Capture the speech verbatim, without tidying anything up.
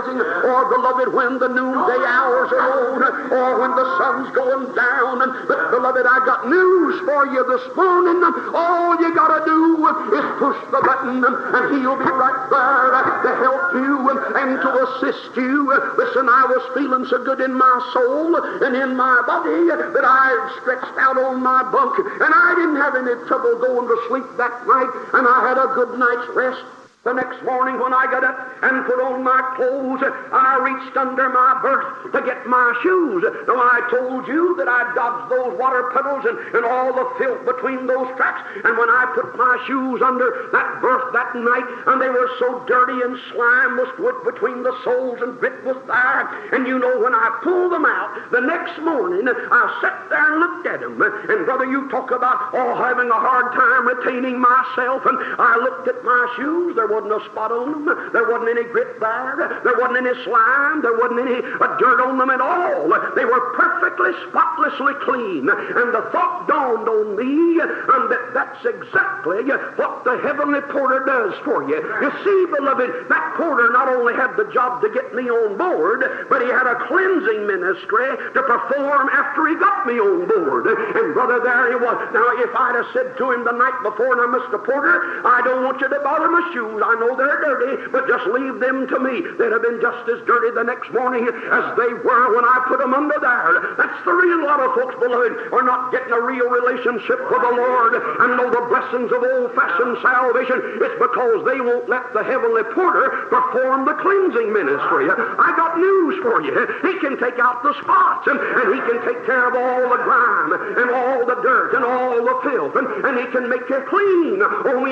rising, or, beloved, when the noonday hours are on, or when the sun's going down. But, beloved, I got news for you this morning. All you got to do is push the button, and He'll be right there to help you and to assist you. Listen, I was feeling so good in my soul and in my body that I stretched out on my bunk, and I didn't have any trouble going to sleep that night, and I had a good night's rest. The next morning when I got up and put on my clothes, I reached under my berth to get my shoes. Now, I told you that I dodged those water puddles and, and all the filth between those tracks, and when I put my shoes under that berth that night, and they were so dirty and slime was between the soles and grit was there, and you know, when I pulled them out, the next morning I sat there and looked at them, and brother, you talk about oh, having a hard time retaining myself, and I looked at my shoes. There wasn't a spot on them. There wasn't any grit there. There wasn't any slime. There wasn't any uh, dirt on them at all. They were perfectly, spotlessly clean. And the thought dawned on me um, that that's exactly what the heavenly porter does for you. You see, beloved, that porter not only had the job to get me on board, but he had a cleansing ministry to perform after he got me on board. And brother, there he was. Now, if I'd have said to him the night before, now, Mister Porter, I don't want you to bother my shoes. I know they're dirty, but just leave them to me. They'd have been just as dirty the next morning as they were when I put them under there. That's the real lot of folks, beloved, are not getting a real relationship with the Lord and know the blessings of old-fashioned salvation. It's because they won't let the heavenly porter perform the cleansing ministry. I got news for you. He can take out the spots, and, and he can take care of all the grime and all the dirt and all the filth, and, and he can make you clean. Only